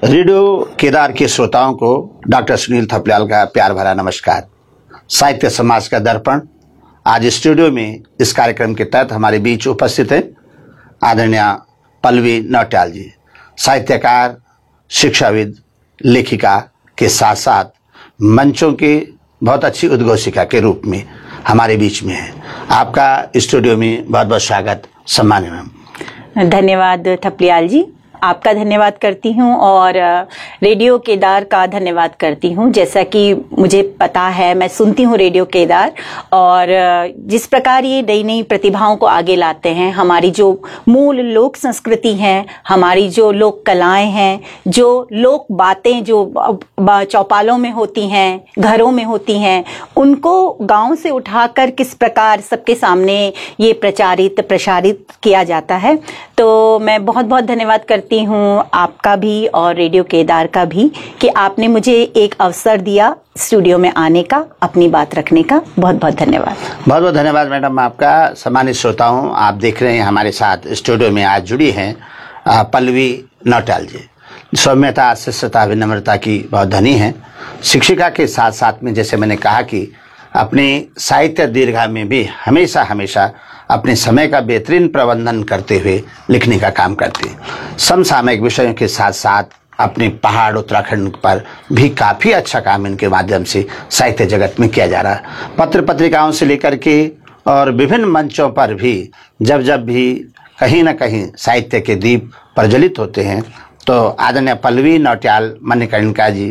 Radio Kedar के श्रोताओं को डॉक्टर सुनील थपलियाल का प्यार भरा नमस्कार। साहित्य समाज का दर्पण आज स्टूडियो में इस कार्यक्रम के तहत हमारे बीच उपस्थित है आदरणीय पल्लवी नौटियाल जी। साहित्यकार, शिक्षाविद, लेखिका के साथ साथ मंचों के बहुत अच्छी उद्घोषिका के रूप में हमारे बीच में है। आपका स्टूडियो में बहुत बहुत स्वागत। सम्मानित मैम। धन्यवाद थपलियाल जी, आपका धन्यवाद करती हूँ और रेडियो केदार का धन्यवाद करती हूँ। जैसा कि मुझे पता है, मैं सुनती हूँ रेडियो केदार और जिस प्रकार ये नई नई प्रतिभाओं को आगे लाते हैं, हमारी जो मूल लोक संस्कृति है, हमारी जो लोक कलाएं हैं, जो लोक बातें जो चौपालों में होती हैं, घरों में होती हैं, उनको गांव से उठाकर किस प्रकार सबके सामने ये प्रसारित किया जाता है। तो मैं बहुत बहुत धन्यवाद करती हूँ आपका भी और रेडियो केदार का भी कि आपने मुझे एक अवसर दिया स्टूडियो में आने का, अपनी बात रखने का। बहुत बहुत धन्यवाद। बहुत बहुत धन्यवाद मैडम आपका। सम्मानित श्रोताओं, आप देख रहे हैं हमारे साथ स्टूडियो में आज जुड़ी हैं पल्लवी नौटियाल जी। सौम्यता, शिष्टता, विनम्रता की बहुत धनी हैं। शिक्षिका के साथ साथ में, जैसे मैंने कहा कि अपनी साहित्य दीर्घा में भी हमेशा अपने समय का बेहतरीन प्रबंधन करते हुए लिखने का काम करती है। समसामयिक विषयों के साथ साथ अपने पहाड़ उत्तराखंड पर भी काफ़ी अच्छा काम इनके माध्यम से साहित्य जगत में किया जा रहा है। पत्र पत्रिकाओं से लेकर के और विभिन्न मंचों पर भी जब भी कहीं न कहीं साहित्य के दीप प्रज्वलित होते हैं तो आदरणीय पल्लवी नौटियाल मणिकर्णिका जी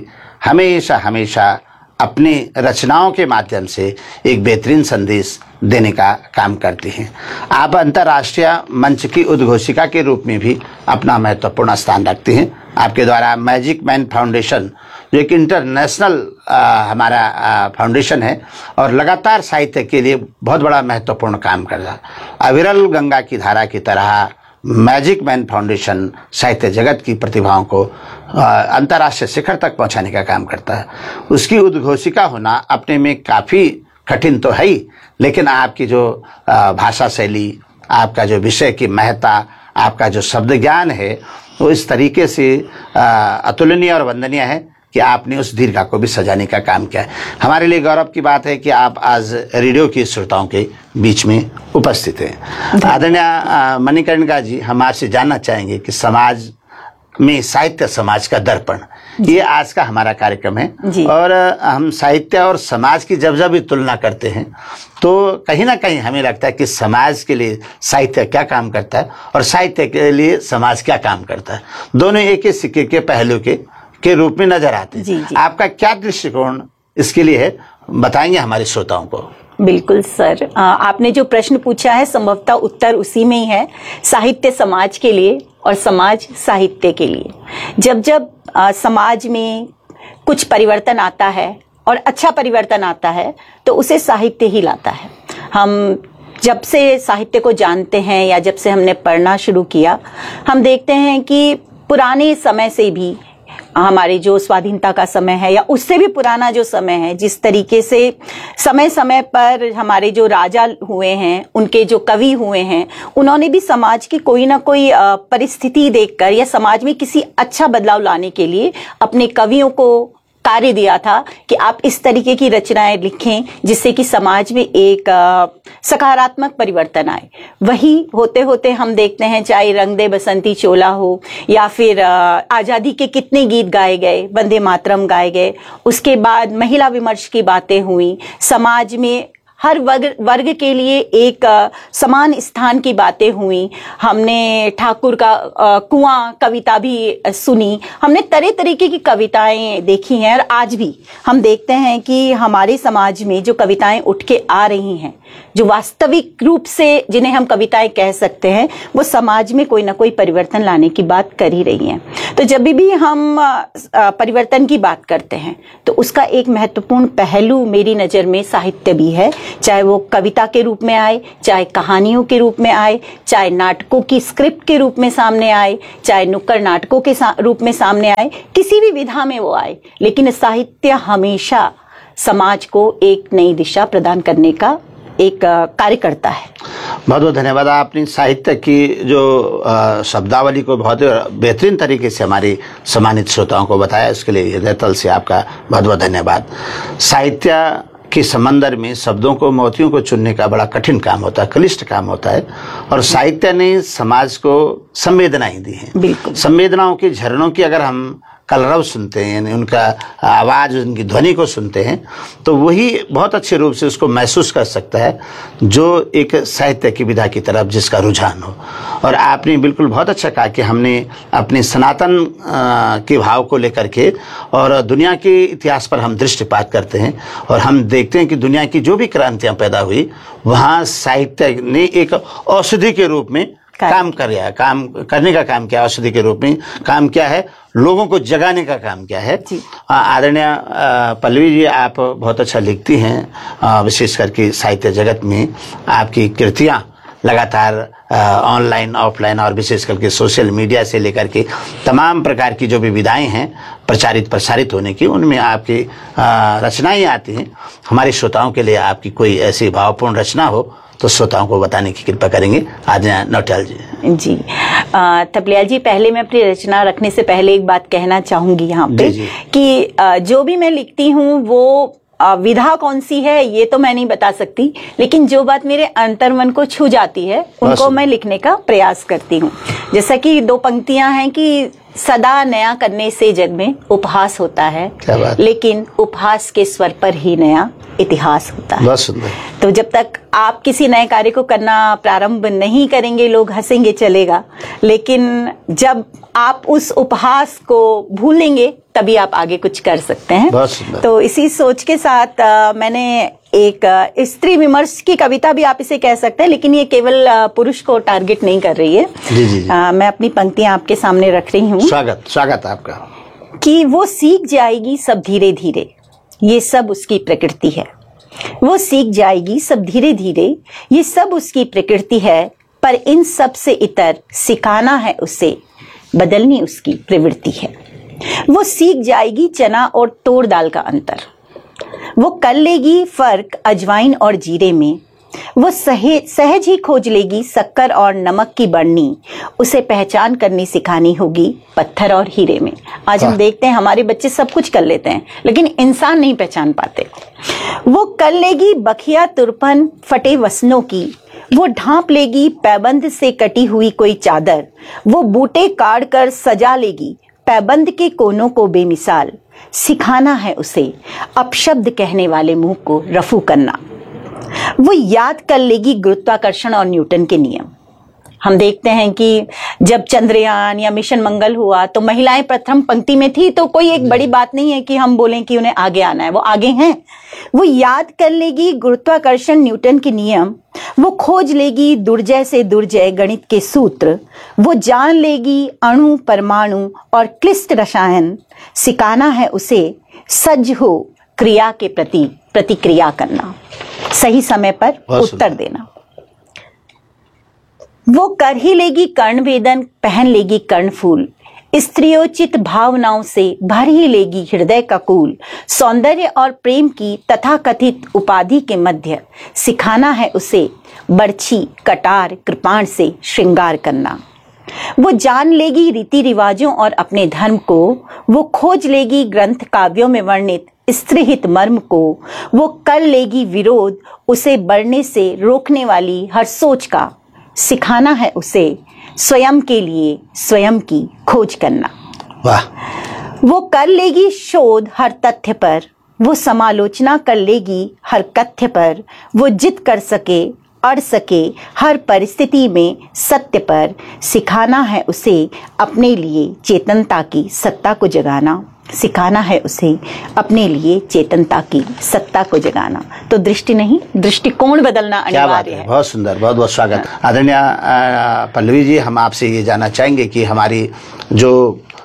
हमेशा अपनी रचनाओं के माध्यम से एक बेहतरीन संदेश देने का काम करती हैं। आप अंतर्राष्ट्रीय मंच की उद्घोषिका के रूप में भी अपना महत्वपूर्ण स्थान रखती हैं। आपके द्वारा मैजिक मैन फाउंडेशन, जो एक इंटरनेशनल हमारा फाउंडेशन है और लगातार साहित्य के लिए बहुत बड़ा महत्वपूर्ण काम कर रहा है। अविरल गंगा की धारा की तरह मैजिक मैन फाउंडेशन साहित्य जगत की प्रतिभाओं को अंतर्राष्ट्रीय शिखर तक पहुंचाने का काम करता है। उसकी उद्घोषिका होना अपने में काफ़ी कठिन तो है ही, लेकिन आपकी जो भाषा शैली, आपका जो विषय की महत्ता, आपका जो शब्द ज्ञान है, वो इस तरीके से अतुलनीय और वंदनीय है कि आपने उस दीर्घा को भी सजाने का काम किया है। हमारे लिए गौरव की बात है कि आप आज रेडियो के श्रोताओं के बीच में उपस्थित हैं। आदरणीय मणिकर्णिका जी, हम आपसे जानना चाहेंगे कि समाज में साहित्य समाज का दर्पण, ये आज का हमारा कार्यक्रम है और हम साहित्य और समाज की जब भी तुलना करते हैं तो कहीं ना कहीं हमें लगता है कि समाज के लिए साहित्य क्या काम करता है और साहित्य के लिए समाज क्या काम करता है। दोनों एक ही सिक्के के पहलू के रूप में नजर आते हैं। आपका क्या दृष्टिकोण इसके लिए है, बताएंगे हमारे श्रोताओं को। बिल्कुल सर, आपने जो प्रश्न पूछा है संभवतः उत्तर उसी में ही है। साहित्य समाज के लिए और समाज साहित्य के लिए। जब समाज में कुछ परिवर्तन आता है और अच्छा परिवर्तन आता है तो उसे साहित्य ही लाता है। हम जब से साहित्य को जानते हैं या जब से हमने पढ़ना शुरू किया, हम देखते हैं कि पुराने समय से भी हमारे जो स्वाधीनता का समय है या उससे भी पुराना जो समय है, जिस तरीके से समय समय पर हमारे जो राजा हुए हैं, उनके जो कवि हुए हैं, उन्होंने भी समाज की कोई ना कोई परिस्थिति देखकर या समाज में किसी अच्छा बदलाव लाने के लिए अपने कवियों को कार्य दिया था कि आप इस तरीके की रचनाएं लिखें जिससे कि समाज में एक सकारात्मक परिवर्तन आए। वही होते होते हम देखते हैं, चाहे रंग दे बसंती चोला हो या फिर आजादी के कितने गीत गाए गए, वंदे मातरम गाए गए। उसके बाद महिला विमर्श की बातें हुई, समाज में हर वर्ग के लिए एक समान स्थान की बातें हुई। हमने ठाकुर का कुआं कविता भी सुनी, हमने तरह तरीके की कविताएं देखी हैं और आज भी हम देखते हैं कि हमारे समाज में जो कविताएं उठ के आ रही हैं, जो वास्तविक रूप से जिन्हें हम कविताएं कह सकते हैं, वो समाज में कोई ना कोई परिवर्तन लाने की बात कर ही रही हैं। तो जब भी हम परिवर्तन की बात करते हैं तो उसका एक महत्वपूर्ण पहलू मेरी नज़र में साहित्य भी है, चाहे वो कविता के रूप में आए, चाहे कहानियों के रूप में आए, चाहे नाटकों की स्क्रिप्ट के रूप में सामने आए, चाहे नुक्कड़ नाटकों के रूप में सामने आए, किसी भी विधा में वो आए, लेकिन साहित्य हमेशा समाज को एक नई दिशा प्रदान करने का एक कार्य करता है। बहुत बहुत धन्यवाद। आपने साहित्य की जो शब्दावली को बहुत बेहतरीन तरीके से हमारी सम्मानित श्रोताओं को बताया, इसके लिए हृदय तल से आपका बहुत बहुत धन्यवाद। साहित्य के समंदर में शब्दों को, मोतियों को चुनने का बड़ा कठिन काम होता है, क्लिष्ट काम होता है, और साहित्य ने समाज को संवेदनाएं दी हैं। संवेदनाओं के झरनों की अगर हम कलरव सुनते हैं, यानी उनका आवाज, उनकी ध्वनि को सुनते हैं, तो वही बहुत अच्छे रूप से उसको महसूस कर सकता है जो एक साहित्य की विधा की तरफ जिसका रुझान हो। और आपने बिल्कुल बहुत अच्छा कहा कि हमने अपने सनातन के भाव को लेकर के और दुनिया के इतिहास पर हम दृष्टिपात करते हैं, और हम देखते हैं कि दुनिया की जो भी क्रांतियां पैदा हुई वहां साहित्य ने एक औषधि के रूप में काम करने का काम किया। औषधि के रूप में काम किया है, लोगों को जगाने का काम किया है। आदरणीय पल्लवी जी, आप बहुत अच्छा लिखती हैं, विशेष करके साहित्य जगत में आपकी कृतियां लगातार ऑनलाइन, ऑफलाइन और विशेष करके सोशल मीडिया से लेकर के तमाम प्रकार की जो भी विधाएं हैं प्रचारित प्रसारित होने की, उनमें आपकी रचनाएं आती हैं। हमारे श्रोताओं के लिए आपकी कोई ऐसी भावपूर्ण रचना हो तो श्रोताओं को बताने की कृपा करेंगे आदरणीय नौटियाल जी। जी थपलियाल जी, पहले मैं अपनी रचना रखने से पहले एक बात कहना चाहूंगी यहाँ पे कि जो भी मैं लिखती हूँ वो विधा कौन सी है ये तो मैं नहीं बता सकती, लेकिन जो बात मेरे अंतर्मन को छू जाती है उनको मैं लिखने का प्रयास करती हूँ। जैसा कि 2 पंक्तियां हैं कि सदा नया करने से जग में उपहास होता है, लेकिन उपहास के स्वर पर ही नया इतिहास होता है। तो जब तक आप किसी नए कार्य को करना प्रारंभ नहीं करेंगे लोग हंसेंगे चलेगा, लेकिन जब आप उस उपहास को भूलेंगे तभी आप आगे कुछ कर सकते हैं। तो इसी सोच के साथ मैंने एक स्त्री विमर्श की कविता भी आप इसे कह सकते हैं, लेकिन ये केवल पुरुष को टारगेट नहीं कर रही है। जी। मैं अपनी पंक्तियां आपके सामने रख रही हूँ। स्वागत आपका। कि वो सीख जाएगी सब धीरे धीरे, ये सब उसकी प्रकृति है। वो सीख जाएगी सब धीरे धीरे, ये सब उसकी प्रकृति है, पर इन सब से इतर सिखाना है उसे, बदलनी उसकी प्रवृत्ति है। वो सीख जाएगी चना और तोड़ दाल का अंतर, वो कर लेगी फर्क अजवाइन और जीरे में, वो सहज ही खोज लेगी शक्कर और नमक की बढ़नी, उसे पहचान करनी सिखानी होगी पत्थर और हीरे में। आज हम देखते हैं हमारे बच्चे सब कुछ कर लेते हैं लेकिन इंसान नहीं पहचान पाते। वो कर लेगी बखिया तुरपन फटे वसनों की, वो ढांप लेगी पैबंद से कटी हुई कोई चादर, वो बूटे काट कर सजा लेगी पैबंद के कोनों को बेमिसाल, सिखाना है उसे अपशब्द कहने वाले मुंह को रफू करना। वो याद कर लेगी गुरुत्वाकर्षण और न्यूटन के नियम। हम देखते हैं कि जब चंद्रयान या मिशन मंगल हुआ तो महिलाएं प्रथम पंक्ति में थी, तो कोई एक बड़ी बात नहीं है कि हम बोलें कि उन्हें आगे आना है, वो आगे हैं। वो याद कर लेगी गुरुत्वाकर्षण न्यूटन के नियम, वो खोज लेगी दुर्जय से दुर्जय गणित के सूत्र, वो जान लेगी अणु परमाणु और क्लिष्ट रसायन, सिखाना है उसे सज हो क्रिया के प्रति प्रतिक्रिया करना, सही समय पर उत्तर देना। वो कर ही लेगी कर्णवेदन, पहन लेगी कर्णफूल, स्त्रियोचित भावनाओं से भर ही लेगी हृदय का कूल, सौंदर्य और प्रेम की तथाकथित उपाधि के मध्य, सिखाना है उसे बर्छी कटार कृपाण से श्रृंगार करना। वो जान लेगी रीति रिवाजों और अपने धर्म को, वो खोज लेगी ग्रंथ काव्यों में वर्णित स्त्रीहित मर्म को, वो कर लेगी विरोध उसे बढ़ने से रोकने वाली हर सोच का, सिखाना है उसे स्वयं के लिए स्वयं की खोज करना। वाह। वो कर लेगी शोध हर तथ्य पर, वो समालोचना कर लेगी हर कथ्य पर, वो जिद कर सके अड़ सके हर परिस्थिति में सत्य पर, सिखाना है उसे अपने लिए चेतनता की सत्ता को जगाना, सिखाना है उसे अपने लिए चेतनता की सत्ता को जगाना। तो दृष्टि नहीं, दृष्टिकोण बदलना अनिवार्य है। बहुत सुंदर, बहुत बहुत स्वागत। आदरणीय पल्लवी जी, हम आपसे ये जानना चाहेंगे कि हमारी जो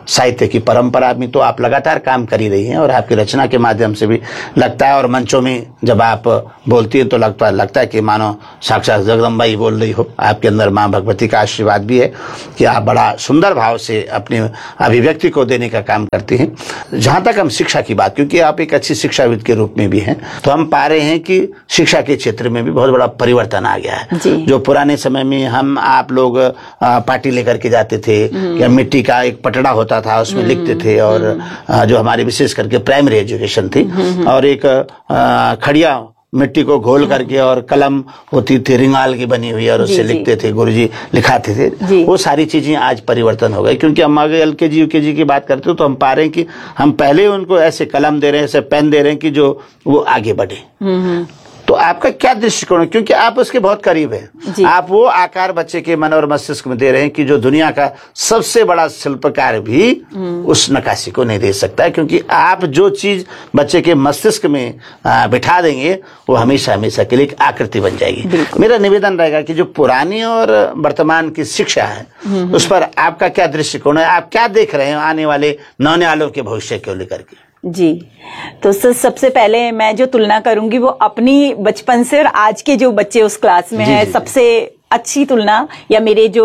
साहित्य की परंपरा में तो आप लगातार काम कर ही रही हैं और आपकी रचना के माध्यम से भी लगता है, और मंचों में जब आप बोलती हैं तो लगता है कि मानो साक्षात जगदम्बा ही बोल रही हो। आपके अंदर माँ भगवती का आशीर्वाद भी है कि आप बड़ा सुंदर भाव से अपनी अभिव्यक्ति को देने का काम करती हैं। जहाँ तक हम शिक्षा की बात, क्योंकि आप एक अच्छी शिक्षाविद के रूप में भी हैं, तो हम पा रहे हैं कि शिक्षा के क्षेत्र में भी बहुत बड़ा परिवर्तन आ गया है। जो पुराने समय में आप लोग पार्टी लेकर के जाते थे या मिट्टी का एक पटड़ा होता था उसमें लिखते थे, और जो हमारी विशेष करके प्राइमरी एजुकेशन थी, और एक खड़िया मिट्टी को घोल करके और कलम होती थी रिंगाल की बनी हुई और उससे लिखते थे, गुरुजी लिखाते थे। वो सारी चीजें आज परिवर्तन हो गई, क्योंकि हम आगे LKG UKG की बात करते हो तो हम पा रहे हैं कि हम पहले उनको ऐसे कलम दे रहे हैं, ऐसे पेन दे रहे हैं कि जो वो आगे बढ़े। तो आपका क्या दृष्टिकोण है, क्योंकि आप उसके बहुत करीब हैं, आप वो आकार बच्चे के मन और मस्तिष्क में दे रहे हैं कि जो दुनिया का सबसे बड़ा शिल्पकार भी उस नक्काशी को नहीं दे सकता है, क्योंकि आप जो चीज बच्चे के मस्तिष्क में बिठा देंगे वो हमेशा हमेशा के लिए एक आकृति बन जाएगी। मेरा निवेदन रहेगा कि जो पुरानी और वर्तमान की शिक्षा है उस पर आपका क्या दृष्टिकोण है, आप क्या देख रहे हैं आने वाले नौनिहालों के भविष्य को लेकर के? जी, तो सबसे पहले मैं जो तुलना करूंगी वो अपनी बचपन से और आज के जो बच्चे उस क्लास में है, सबसे अच्छी तुलना, या मेरे जो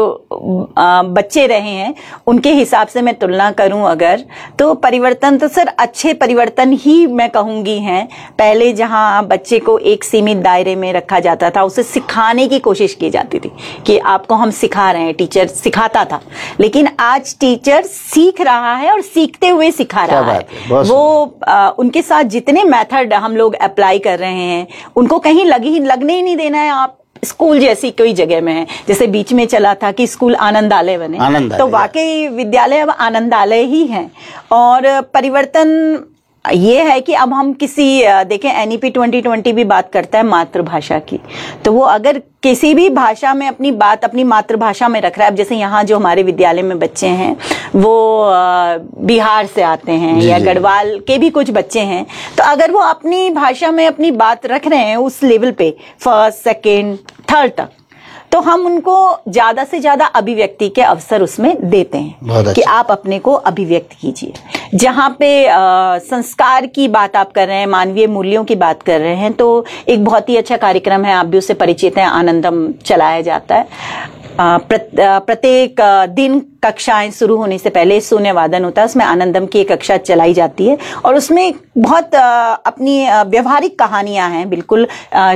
बच्चे रहे हैं उनके हिसाब से मैं तुलना करूं अगर, तो परिवर्तन तो सर अच्छे परिवर्तन ही मैं कहूंगी हैं। पहले जहां बच्चे को एक सीमित दायरे में रखा जाता था, उसे सिखाने की कोशिश की जाती थी कि आपको हम सिखा रहे हैं, टीचर सिखाता था, लेकिन आज टीचर सीख रहा है और सीखते हुए सिखा रहा है। वो उनके साथ जितने मेथड हम लोग अप्लाई कर रहे हैं उनको कहीं लगने ही नहीं देना है। आप स्कूल जैसी कोई जगह में है, जैसे बीच में चला था कि स्कूल आनंदालय बने, तो वाकई विद्यालय अब आनंदालय ही हैं। और परिवर्तन ये है कि अब हम देखें NEP 2020 भी बात करता है मातृभाषा की, तो वो अगर किसी भी भाषा में अपनी बात अपनी मातृभाषा में रख रहा है, अब जैसे यहाँ जो हमारे विद्यालय में बच्चे हैं वो बिहार से आते हैं या गढ़वाल के भी कुछ बच्चे हैं, तो अगर वो अपनी भाषा में अपनी बात रख रहे हैं उस लेवल पे, फर्स्ट सेकेंड थर्ड तक, तो हम उनको ज्यादा से ज्यादा अभिव्यक्ति के अवसर उसमें देते हैं कि आप अपने को अभिव्यक्त कीजिए। जहाँ पे संस्कार की बात आप कर रहे हैं, मानवीय मूल्यों की बात कर रहे हैं, तो एक बहुत ही अच्छा कार्यक्रम है, आप भी उससे परिचित हैं, आनंदम चलाया जाता है। प्रत्येक दिन कक्षाएं शुरू होने से पहले शून्यवादन होता है, उसमें आनंदम की एक कक्षा चलाई जाती है और उसमें बहुत अपनी व्यवहारिक कहानियां हैं, बिल्कुल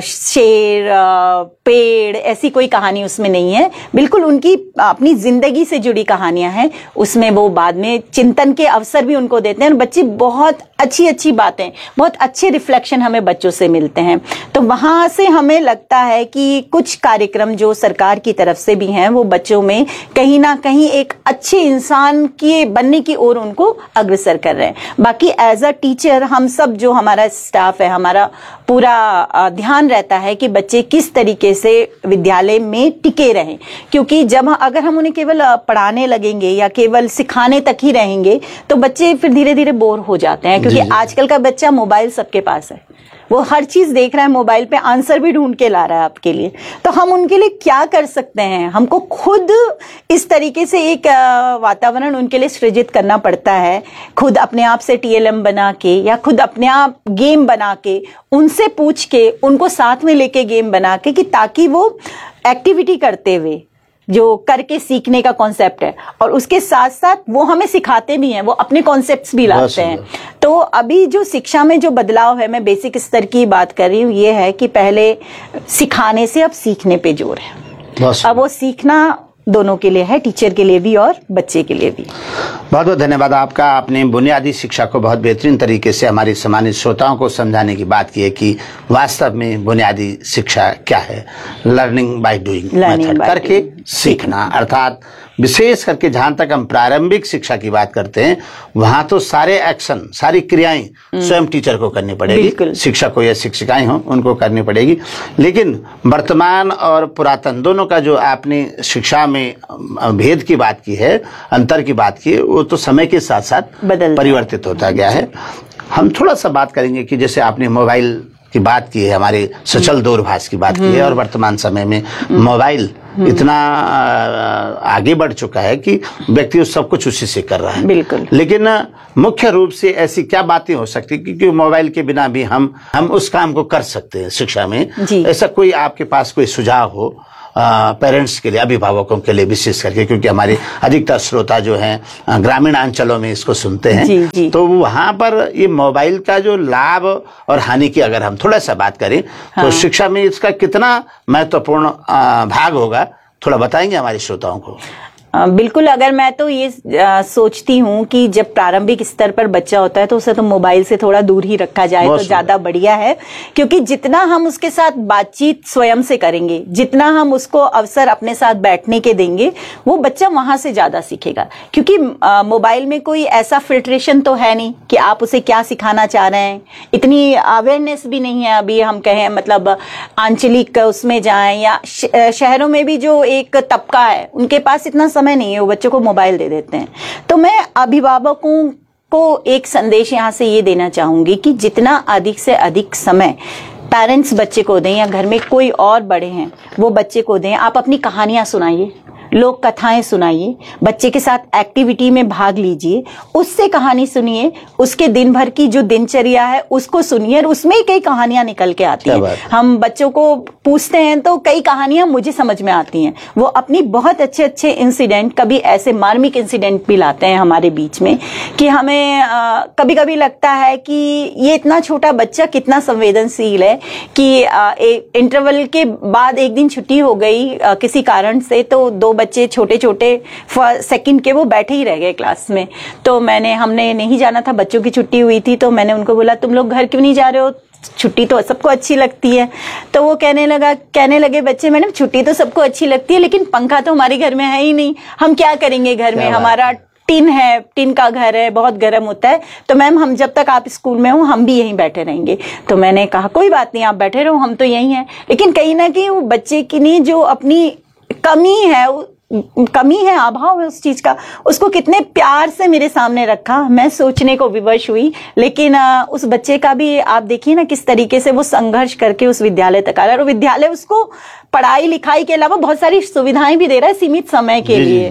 शेर पेड़ ऐसी कोई कहानी उसमें नहीं है, बिल्कुल उनकी अपनी जिंदगी से जुड़ी कहानियां हैं। उसमें वो बाद में चिंतन के अवसर भी उनको देते हैं और बच्चे बहुत अच्छी बातें, बहुत अच्छे रिफ्लेक्शन हमें बच्चों से मिलते हैं। तो वहां से हमें लगता है कि कुछ कार्यक्रम जो सरकार की तरफ से भी हैं वो बच्चों में कहीं ना कहीं एक अच्छे इंसान के बनने की ओर उनको अग्रसर कर रहे हैं। बाकी एज अ टीचर हम सब जो हमारा स्टाफ है, हमारा पूरा ध्यान रहता है कि बच्चे किस तरीके से विद्यालय में टिके रहें, क्योंकि जब अगर हम उन्हें केवल पढ़ाने लगेंगे या केवल सिखाने तक ही रहेंगे तो बच्चे फिर धीरे धीरे बोर हो जाते हैं, क्योंकि आजकल का बच्चा मोबाइल सबके पास है, वो हर चीज देख रहा है, मोबाइल पे आंसर भी ढूंढ के ला रहा है आपके लिए। तो हम उनके लिए क्या कर सकते हैं, हमको खुद इस तरीके से एक वातावरण उनके लिए सृजित करना पड़ता है, खुद अपने आप से TLM बना के या खुद अपने आप गेम बना के, उनसे पूछ के, उनको साथ में लेके गेम बना के, कि ताकि वो एक्टिविटी करते हुए जो करके सीखने का कॉन्सेप्ट है और उसके साथ साथ वो हमें सिखाते भी हैं, वो अपने कॉन्सेप्ट्स भी लाते हैं। तो अभी जो शिक्षा में जो बदलाव है, मैं बेसिक स्तर की बात कर रही हूँ, ये है कि पहले सिखाने से अब सीखने पे जोर है। अब वो सीखना दोनों के लिए है, टीचर के लिए भी और बच्चे के लिए भी। बहुत बहुत धन्यवाद आपका। आपने बुनियादी शिक्षा को बहुत बेहतरीन तरीके से हमारे सम्मानित श्रोताओं को समझाने की बात की है कि वास्तव में बुनियादी शिक्षा क्या है। लर्निंग बाय डूइंग मेथड, करके सीखना, अर्थात विशेष करके जहां तक हम प्रारंभिक शिक्षा की बात करते हैं वहां तो सारे एक्शन, सारी क्रियाएं स्वयं टीचर को करनी पड़ेगी, शिक्षक हो या शिक्षिकाएं हो उनको करनी पड़ेगी। लेकिन वर्तमान और पुरातन दोनों का जो आपने शिक्षा में भेद की बात की है, अंतर की बात की है, वो तो समय के साथ साथ परिवर्तित होता गया है। हम थोड़ा सा बात करेंगे कि जैसे आपने मोबाइल की बात की है, हमारे सचल दूरभाष की बात की है, और वर्तमान समय में मोबाइल इतना आगे बढ़ चुका है कि व्यक्ति सब कुछ उसी से कर रहा है। बिल्कुल। लेकिन मुख्य रूप से ऐसी क्या बातें हो सकती, क्योंकि मोबाइल के बिना भी हम उस काम को कर सकते हैं शिक्षा में। ऐसा कोई आपके पास कोई सुझाव हो पेरेंट्स के लिए, अभिभावकों के लिए विशेष करके, क्योंकि हमारे अधिकतर श्रोता जो हैं ग्रामीण अंचलों में इसको सुनते हैं। जी। तो वहां पर ये मोबाइल का जो लाभ और हानि की अगर हम थोड़ा सा बात करें, तो शिक्षा में इसका कितना महत्वपूर्ण भाग होगा, थोड़ा बताएंगे हमारे श्रोताओं को। बिल्कुल। अगर मैं तो ये सोचती हूँ कि जब प्रारंभिक स्तर पर बच्चा होता है तो उसे तो मोबाइल से थोड़ा दूर ही रखा जाए तो ज्यादा बढ़िया है, क्योंकि जितना हम उसके साथ बातचीत स्वयं से करेंगे, जितना हम उसको अवसर अपने साथ बैठने के देंगे, वो बच्चा वहां से ज्यादा सीखेगा। क्योंकि मोबाइल में कोई ऐसा फिल्ट्रेशन तो है नहीं कि आप उसे क्या सिखाना चाह रहे हैं, इतनी अवेयरनेस भी नहीं है अभी हम कहें, मतलब आंचलिक उसमें जाएं या शहरों में भी जो एक तबका है उनके पास इतना समय नहीं है, वो बच्चों को मोबाइल दे देते हैं। तो मैं अभिभावकों को एक संदेश यहां से ये देना चाहूंगी कि जितना अधिक से अधिक समय पेरेंट्स बच्चे को दें या घर में कोई और बड़े हैं वो बच्चे को दें। आप अपनी कहानियां सुनाइए, लोक कथाएं सुनाइए, बच्चे के साथ एक्टिविटी में भाग लीजिए, उससे कहानी सुनिए, उसके दिन भर की जो दिनचर्या है उसको सुनिए, और उसमें कई कहानियां निकल के आती हैं। हम बच्चों को पूछते हैं तो कई कहानियां मुझे समझ में आती हैं। वो अपनी बहुत अच्छे अच्छे इंसिडेंट, कभी ऐसे मार्मिक इंसिडेंट भी लाते हैं हमारे बीच में कि हमें कभी कभी लगता है कि ये इतना छोटा बच्चा कितना संवेदनशील है कि इंटरवल के बाद एक दिन छुट्टी हो गई किसी कारण से, तो दो बच्चे छोटे छोटे सेकंड के वो बैठे ही रह गए क्लास में। तो हमने नहीं जाना था, बच्चों की छुट्टी हुई थी, तो मैंने उनको बोला तुम लोग घर क्यों नहीं जा रहे हो, छुट्टी तो सबको अच्छी लगती है। तो वो कहने लगे बच्चे, मैडम छुट्टी तो सबको अच्छी लगती है लेकिन पंखा तो हमारे घर में है ही नहीं, हम क्या करेंगे घर में, हमारा टिन है, टिन का घर है, बहुत गर्म होता है, तो मैम हम जब तक आप स्कूल में हो हम भी यहीं बैठे रहेंगे। तो मैंने कहा कोई बात नहीं, आप बैठे रहो, हम तो यहीं हैं। लेकिन कहीं ना कहीं वो बच्चे की नहीं जो अपनी कमी है, अभाव है उस चीज का, उसको कितने प्यार से मेरे सामने रखा, मैं सोचने को विवश हुई। लेकिन उस बच्चे का भी आप देखिए ना किस तरीके से वो संघर्ष करके उस विद्यालय तक आया, और विद्यालय उसको पढ़ाई लिखाई के अलावा बहुत सारी सुविधाएं भी दे रहा है सीमित समय के लिए।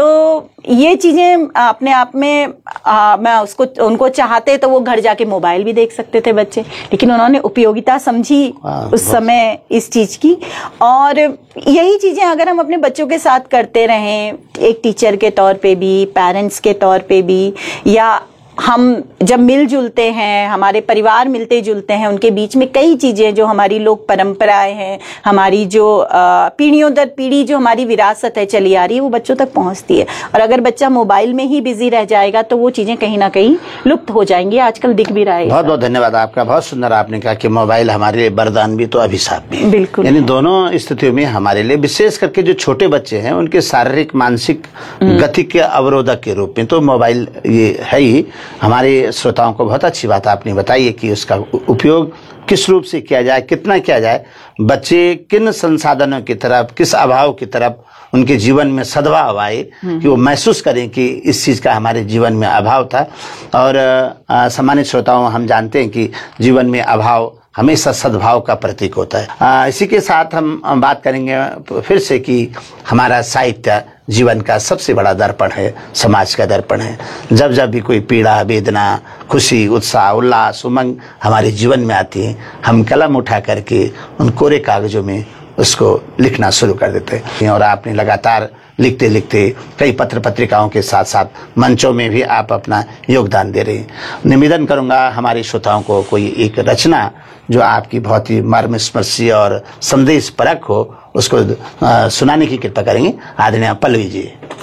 तो ये चीजें अपने आप में मैं उनको चाहते तो वो घर जाके मोबाइल भी देख सकते थे बच्चे, लेकिन उन्होंने उपयोगिता समझी उस समय इस चीज की। और यही चीजें अगर हम अपने बच्चों के साथ करते रहें, एक टीचर के तौर पे भी, पेरेंट्स के तौर पे भी, या हम जब मिलजुलते हैं, हमारे परिवार मिलते जुलते हैं, उनके बीच में कई चीजें जो हमारी लोक परंपराएं हैं, हमारी जो पीढ़ियों दर पीढ़ी जो हमारी विरासत है चली आ रही है, वो बच्चों तक पहुंचती है। और अगर बच्चा मोबाइल में ही बिजी रह जाएगा तो वो चीजें कहीं ना कहीं लुप्त हो जाएंगी, आजकल दिख भी रहा है। बहुत बहुत धन्यवाद आपका, बहुत सुंदर आपने कहा कि मोबाइल हमारे लिए वरदान भी तो अभिशाप भी। बिल्कुल। यानी दोनों स्थितियों में हमारे लिए, विशेष करके जो छोटे बच्चे हैं उनके शारीरिक मानसिक गति के अवरोधक के रूप में तो मोबाइल ये है ही। हमारे श्रोताओं को बहुत अच्छी बात आपने बताई है कि उसका उपयोग किस रूप से किया जाए, कितना किया जाए, बच्चे किन संसाधनों की तरफ, किस अभाव की तरफ उनके जीवन में सद्भाव आए कि वो महसूस करें कि इस चीज का हमारे जीवन में अभाव था। और सम्मानित श्रोताओं, हम जानते हैं कि जीवन में अभाव हमेशा सद्भाव का प्रतीक होता है। इसी के साथ हम बात करेंगे फिर से कि हमारा साहित्य जीवन का सबसे बड़ा दर्पण है, समाज का दर्पण है। जब जब भी कोई पीड़ा, वेदना, खुशी, उत्साह, उल्लास, उमंग हमारे जीवन में आती है, हम कलम उठा करके उन कोरे कागजों में उसको लिखना शुरू कर देते हैं। और आपने लगातार लिखते लिखते कई पत्र पत्रिकाओं के साथ साथ मंचों में भी आप अपना योगदान दे रहे हैं। निवेदन करूंगा हमारे श्रोताओं को कोई एक रचना जो आपकी बहुत ही मर्मस्पर्शी और संदेश परक हो, उसको सुनाने की कृपा करेंगे। आदरणीय पल्लवी जी।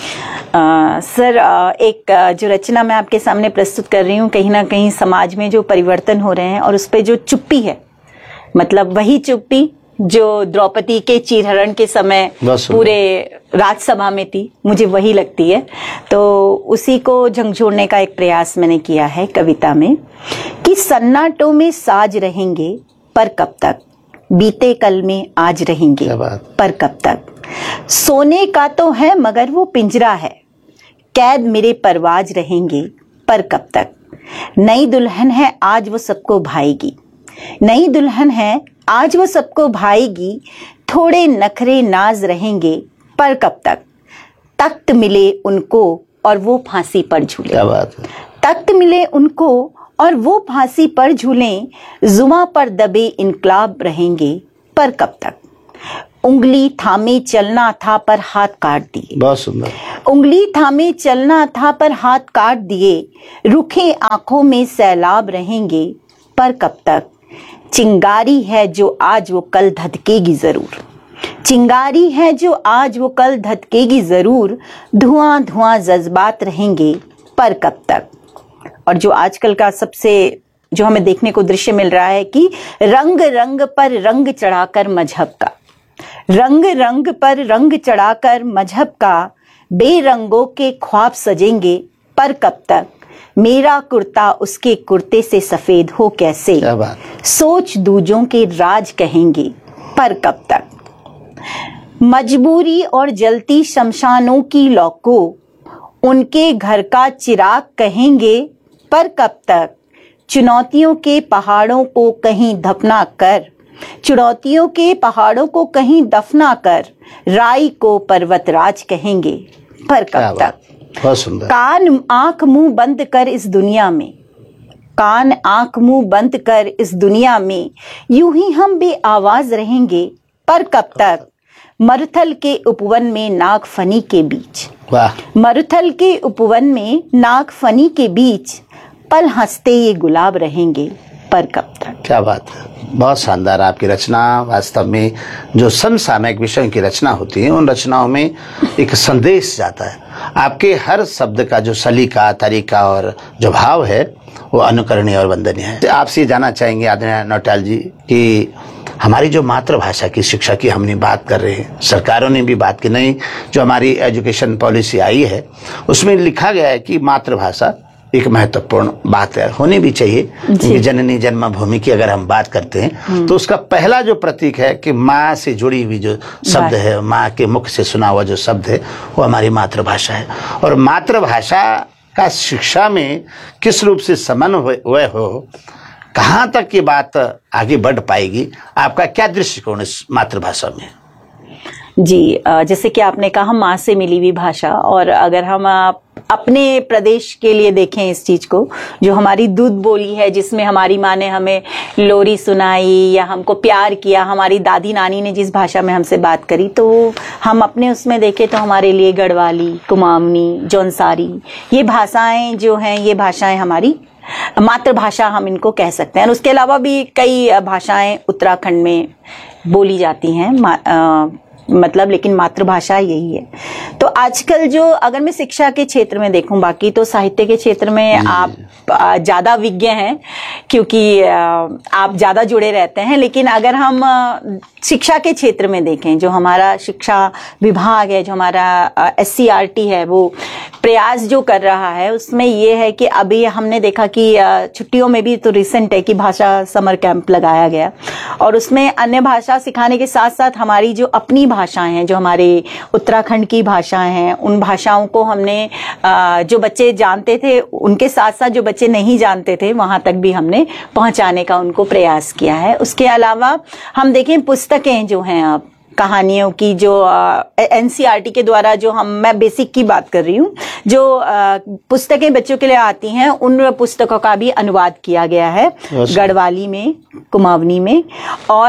सर, एक जो रचना मैं आपके सामने प्रस्तुत कर रही हूँ, कहीं ना कहीं समाज में जो परिवर्तन हो रहे हैं और उस पे जो चुप्पी है, मतलब वही चुप्पी जो द्रौपदी के चीरहरण के समय पूरे राज्यसभा में थी, मुझे वही लगती है। तो उसी को झंझोड़ने का एक प्रयास मैंने किया है कविता में कि सन्नाटों में साज रहेंगे पर कब तक, बीते कल में आज रहेंगे पर कब तक, सोने का तो है मगर वो पिंजरा है, कैद मेरे परवाज रहेंगे पर कब तक, नई दुल्हन है आज वो सबको भाएगी, नई दुल्हन है आज वो सबको भाएगी, थोड़े नखरे नाज रहेंगे पर कब तक। तख्त मिले उनको और वो फांसी पर झूले। क्या बात है। तख्त मिले उनको और वो फांसी पर झूलें, जुबां पर दबे इनकलाब रहेंगे पर कब तक। उंगली थामे चलना था पर हाथ काट दिए। बहुत सुंदर। उंगली थामे चलना था पर हाथ काट दिए, रुखे आंखों में सैलाब रहेंगे पर कब तक। चिंगारी है जो आज वो कल धधकेगी जरूर। चिंगारी है जो आज वो कल धधकेगी जरूर, धुआं धुआं जज्बात रहेंगे पर कब तक। और जो आजकल का सबसे जो हमें देखने को दृश्य मिल रहा है कि रंग रंग पर रंग चढ़ाकर मजहब का, रंग रंग पर रंग चढ़ाकर मजहब का, बेरंगों के ख्वाब सजेंगे पर कब तक। मेरा कुर्ता उसके कुर्ते से सफेद हो कैसे, क्या बात। सोच दूजों के राज कहेंगे पर कब तक। मजबूरी और जलती शमशानों की लौ को उनके घर का चिराग कहेंगे पर कब तक। चुनौतियों के पहाड़ों को कहीं दफना कर, चुनौतियों के पहाड़ों को कहीं दफना कर, राई को पर्वतराज कहेंगे पर कब तक। बहुत सुंदर। कान आंख मुंह बंद कर इस दुनिया में, कान आंख मुंह बंद कर इस दुनिया में, यूं ही हम बेआवाज रहेंगे पर कब तक। मरुथल के उपवन में नागफनी के बीच, वाह। मरुथल के उपवन में नागफनी के बीच, पल हंसते ये गुलाब रहेंगे पर कब तक। क्या बात है। बहुत शानदार आपकी रचना। वास्तव में जो समसामयिक विषयों की रचना होती है उन रचनाओं में एक संदेश जाता है। आपके हर शब्द का जो सलीका तरीका और जो भाव है वो अनुकरणीय और वंदनीय है। आपसे ये जानना चाहेंगे आदरणीय नौटियाल जी कि हमारी जो मातृभाषा की शिक्षा की हमने बात कर रहे हैं, सरकारों ने भी बात की, नहीं जो हमारी एजुकेशन पॉलिसी आई है उसमें लिखा गया है कि मातृभाषा एक महत्वपूर्ण बात है, होनी भी चाहिए। क्योंकि जननी जन्मभूमि की अगर हम बात करते हैं तो उसका पहला जो प्रतीक है कि माँ से जुड़ी हुई जो शब्द है, माँ के मुख से सुना हुआ जो शब्द है वो हमारी मातृभाषा है। और मातृभाषा का शिक्षा में किस रूप से समन्वय हो, कहाँ तक ये बात आगे बढ़ पाएगी, आपका क्या दृष्टिकोण इस मातृभाषा में। जी, जैसे कि आपने कहा माँ से मिली हुई भाषा, और अगर हम अपने प्रदेश के लिए देखें इस चीज को, जो हमारी दूध बोली है जिसमें हमारी माँ ने हमें लोरी सुनाई या हमको प्यार किया, हमारी दादी नानी ने जिस भाषा में हमसे बात करी, तो हम अपने उसमें देखें तो हमारे लिए गढ़वाली, कुमाऊनी, जौनसारी ये भाषाएं जो हैं, ये भाषाएं हमारी मातृभाषा हम इनको कह सकते हैं। और उसके अलावा भी कई भाषाएं उत्तराखंड में बोली जाती हैं, मतलब लेकिन मातृभाषा यही है। तो आजकल जो अगर मैं शिक्षा के क्षेत्र में देखूं, बाकी तो साहित्य के क्षेत्र में आप ज्यादा विज्ञ हैं क्योंकि आप ज्यादा जुड़े रहते हैं, लेकिन अगर हम शिक्षा के क्षेत्र में देखें, जो हमारा शिक्षा विभाग है, जो हमारा SCRT है, वो प्रयास जो कर रहा है उसमें ये है कि अभी हमने देखा कि छुट्टियों में भी तो रिसेंट है कि भाषा समर कैंप लगाया गया, और उसमें अन्य भाषा सिखाने के साथ साथ हमारी जो अपनी भाषाएं हैं, जो हमारे उत्तराखंड की भाषाएं हैं, उन भाषाओं को हमने जो बच्चे जानते थे उनके साथ साथ जो बच्चे नहीं जानते थे वहां तक भी हमने पहुंचाने का उनको प्रयास किया है। उसके अलावा हम देखें पुस्तकें जो हैं, आप कहानियों की जो NCERT के द्वारा जो मैं बेसिक की बात कर रही हूँ, जो पुस्तकें बच्चों के लिए आती हैं, उन पुस्तकों का भी अनुवाद किया गया है गढ़वाली में, कुमाऊनी में, और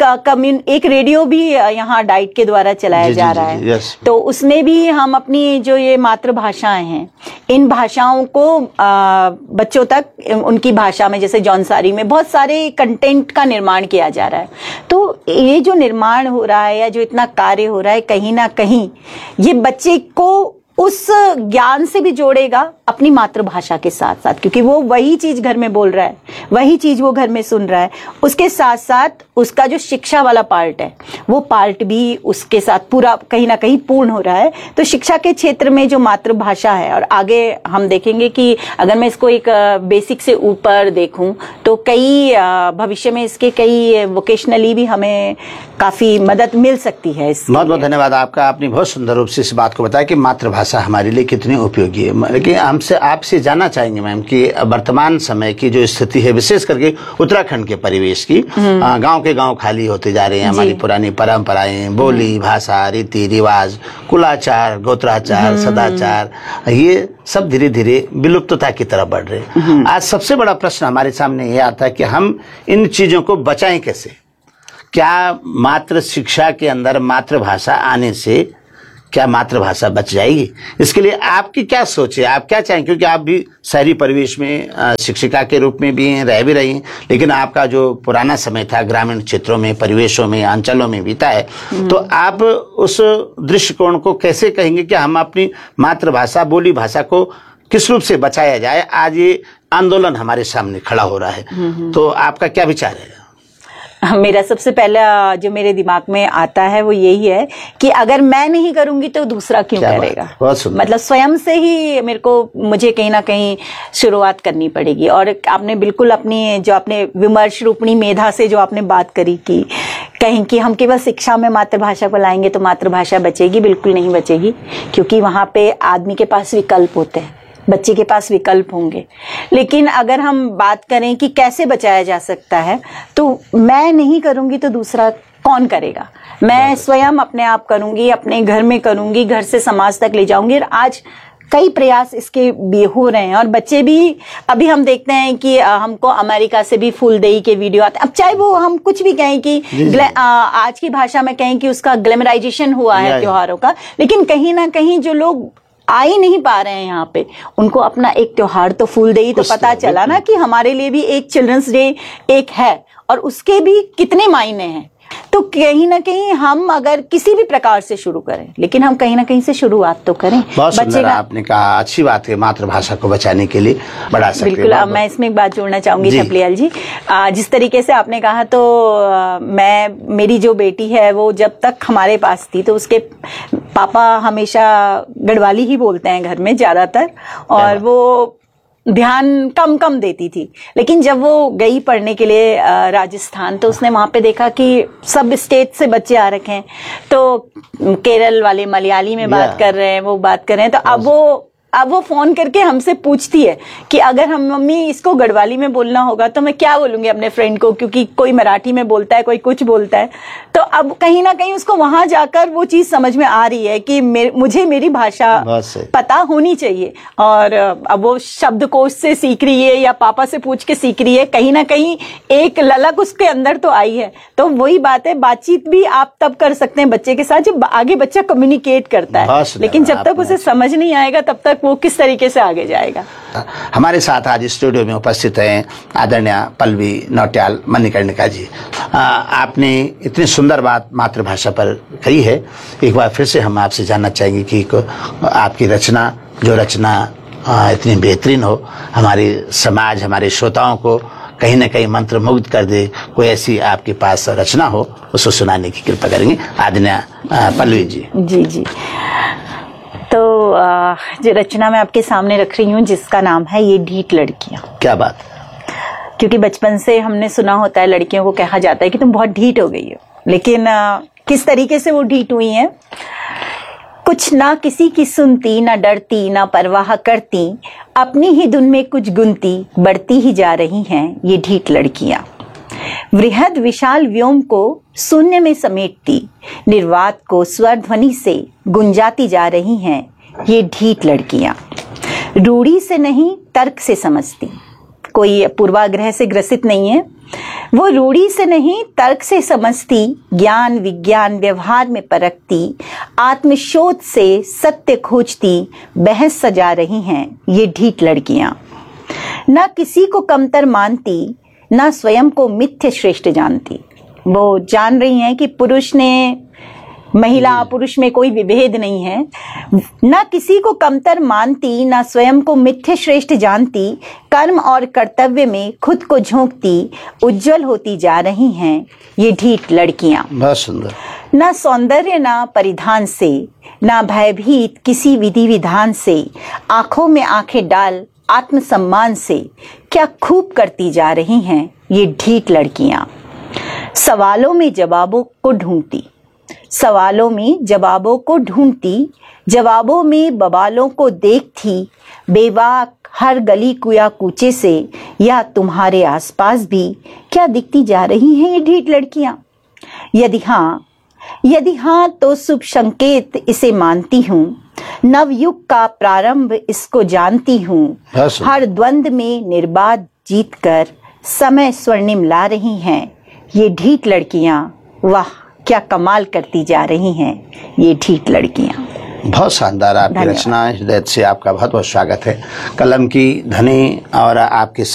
एक रेडियो भी यहाँ डाइट के द्वारा चलाया जा रहा है। तो उसमें भी हम अपनी जो ये मातृभाषाएं हैं, इन भाषाओं को बच्चों तक उनकी भाषा में, जैसे जौनसारी में बहुत सारे कंटेंट का निर्माण किया जा रहा है। तो ये जो निर्माण हो रहा है या जो इतना कार्य हो रहा है, कहीं ना कहीं ये बच्चे को उस ज्ञान से भी जोड़ेगा अपनी मातृभाषा के साथ साथ, क्योंकि वो वही चीज घर में बोल रहा है, वही चीज वो घर में सुन रहा है। उसके साथ साथ उसका जो शिक्षा वाला पार्ट है, वो पार्ट भी उसके साथ पूरा कहीं ना कहीं पूर्ण हो रहा है। तो शिक्षा के क्षेत्र में जो मातृभाषा है, और आगे हम देखेंगे कि अगर मैं इसको एक बेसिक से ऊपर देखूं तो कई भविष्य में इसके कई वोकेशनली भी हमें काफी मदद मिल सकती है। बहुत बहुत धन्यवाद आपका। आपने बहुत सुंदर रूप से इस बात को बताया कि मातृभाषा मातृभाषा हमारे लिए कितनी उपयोगी है। लेकिन हमसे आपसे जानना चाहेंगे मैम कि वर्तमान समय की जो स्थिति है, विशेष करके उत्तराखंड के परिवेश की, गांव के गांव खाली होते जा रहे हैं। हमारी पुरानी परंपराएं, बोली, भाषा, रीति रिवाज, कुलाचार, गोत्राचार, सदाचार, ये सब धीरे धीरे विलुप्तता की तरफ बढ़ रहे हैं। आज सबसे बड़ा प्रश्न हमारे सामने ये आता है कि हम इन चीजों को बचाएं कैसे? क्या मातृ शिक्षा के अंदर मातृभाषा आने से क्या मातृभाषा बच जाएगी? इसके लिए आपकी क्या सोच है, आप क्या चाहें? क्योंकि आप भी शहरी परिवेश में शिक्षिका के रूप में भी हैं, रह भी रही हैं, लेकिन आपका जो पुराना समय था ग्रामीण क्षेत्रों में, परिवेशों में, अंचलों में बीता है, तो आप उस दृष्टिकोण को कैसे कहेंगे कि हम अपनी मातृभाषा, बोली भाषा को किस रूप से बचाया जाए? आज ये आंदोलन हमारे सामने खड़ा हो रहा है, तो आपका क्या विचार है? मेरा सबसे पहला जो मेरे दिमाग में आता है वो यही है कि अगर मैं नहीं करूंगी तो दूसरा क्यों करेगा। मतलब स्वयं से ही मुझे कहीं ना कहीं शुरुआत करनी पड़ेगी। और आपने बिल्कुल अपनी जो आपने विमर्श रूपणी मेधा से जो आपने बात करी कि कहीं कि हम केवल शिक्षा में मातृभाषा को लाएंगे तो मातृभाषा बचेगी, बिल्कुल नहीं बचेगी, क्योंकि वहां पे आदमी के पास विकल्प होते हैं, बच्चे के पास विकल्प होंगे। लेकिन अगर हम बात करें कि कैसे बचाया जा सकता है, तो मैं नहीं करूंगी तो दूसरा कौन करेगा? मैं स्वयं अपने आप करूंगी, अपने घर में करूंगी, घर से समाज तक ले जाऊंगी। और आज कई प्रयास इसके भी हो रहे हैं और बच्चे भी, अभी हम देखते हैं कि हमको अमेरिका से भी फूलदेई के वीडियो आते हैं। अब चाहे वो हम कुछ भी कहें कि आज की भाषा में कहें कि उसका ग्लैमराइजेशन हुआ है त्योहारों का, लेकिन कहीं ना कहीं जो लोग आ ही नहीं पा रहे हैं यहाँ पे, उनको अपना एक त्योहार तो फूलदेई तो पता चला ना कि हमारे लिए भी एक चिल्ड्रंस डे एक है और उसके भी कितने मायने हैं। तो कहीं ना कहीं हम अगर किसी भी प्रकार से शुरू करें, लेकिन हम कहीं ना कहीं से शुरुआत तो करें। बहुत सुंदर आपने कहा, अच्छी बात है, मातृभाषा को बचाने के लिए बढ़ा सकते हैं। बिल्कुल। अब मैं इसमें एक बात जोड़ना चाहूंगी थपलियाल जी, जिस तरीके से आपने कहा, तो मेरी जो बेटी है वो जब तक हमारे पास थी तो उसके पापा हमेशा गढ़वाली ही बोलते हैं घर में ज्यादातर, और वो ध्यान कम देती थी। लेकिन जब वो गई पढ़ने के लिए राजस्थान, तो उसने वहां पे देखा कि सब स्टेट से बच्चे आ रखे हैं, तो केरल वाले मलयाली में बात कर रहे हैं, वो बात कर रहे हैं। तो अब वो फोन करके हमसे पूछती है कि अगर हम मम्मी इसको गढ़वाली में बोलना होगा तो मैं क्या बोलूंगी अपने फ्रेंड को, क्योंकि कोई मराठी में बोलता है, कोई कुछ बोलता है। तो अब कहीं ना कहीं उसको वहां जाकर वो चीज समझ में आ रही है कि मुझे मेरी भाषा पता होनी चाहिए। और अब वो शब्दकोश से सीख रही है या पापा से पूछ के सीख रही है, कहीं ना कहीं एक ललक उसके अंदर तो आई है। तो वही बात है, बातचीत भी आप तब कर सकते हैं बच्चे के साथ जब आगे बच्चा कम्युनिकेट करता है, लेकिन जब तक उसे समझ नहीं आएगा तब तक वो किस तरीके से आगे जाएगा। हमारे साथ आज स्टूडियो में उपस्थित हैं आदरणीय पल्लवी नौटियाल मणिकर्णिका जी। आपने इतनी सुंदर बात मातृभाषा पर कही है। एक बार फिर से हम आपसे जानना चाहेंगे कि आपकी रचना इतनी बेहतरीन हो, हमारे समाज, हमारे श्रोताओं को कहीं न कहीं मंत्रमुग्ध कर दे, कोई ऐसी आपके पास रचना हो, उसको सुनाने की कृपा करेंगे आदरणीय पल्लवी जी। जी। तो जो रचना मैं आपके सामने रख रही हूँ, जिसका नाम है ये ढीठ लड़कियां। क्या बात? क्योंकि बचपन से हमने सुना होता है, लड़कियों को कहा जाता है कि तुम बहुत ढीठ हो गई हो, लेकिन किस तरीके से वो ढीठ हुई हैं? कुछ ना किसी की सुनती, ना डरती, ना परवाह करती, अपनी ही धुन में कुछ गुनती, बढ़ती ही जा रही हैं ये ढीठ लड़कियां। वृहद विशाल व्योम को शून्य में समेटती, निर्वात को स्वर ध्वनि से गुंजाती जा रही हैं ये ढीठ लड़कियां। रूढ़ी से नहीं, तर्क से समझती, कोई पूर्वाग्रह से ग्रसित नहीं है। वो रूढ़ी से नहीं, तर्क से समझती, ज्ञान विज्ञान व्यवहार में परखती, आत्मशोध से सत्य खोजती, बहस सजा रही हैं ये ढीठ लड़कियां। ना किसी को कमतर मानती, ना स्वयं को मिथ्य श्रेष्ठ जानती। वो जान रही हैं कि पुरुष ने, महिला पुरुष में कोई विभेद नहीं है। ना किसी को कमतर मानती, ना स्वयं को मिथ्य श्रेष्ठ जानती, कर्म और कर्तव्य में खुद को झोंकती, उज्जवल होती जा रही हैं ये ढीठ लड़कियां। बहुत सुंदर। ना सौंदर्य ना परिधान से, ना भयभीत किसी विधि विधान से, आंखों में आंखें डाल आत्मसम्मान से, क्या खूब करती जा रही हैं ये ढीठ लड़कियां। सवालों में जवाबों को ढूंढती, सवालों में जवाबों को ढूंढती, जवाबों में बवालों को देख थी बेवाक हर गली कुया कूचे से, या तुम्हारे आसपास भी क्या दिखती जा रही हैं ये ढीठ लड़कियां? यदि हाँ तो शुभ संकेत इसे मानती हूँ, नवयुग का प्रारंभ इसको जानती हूँ। हर द्वंद में निर्बाध जीत कर समय स्वर्णिम ला रही हैं ये ढीठ लड़कियां। वाह क्या कमाल करती जा रही हैं ये ढीठ लड़कियां। बहुत शानदार आपकी रचना है। हृदय से आपका बहुत बहुत स्वागत है। कलम की धनी और आपके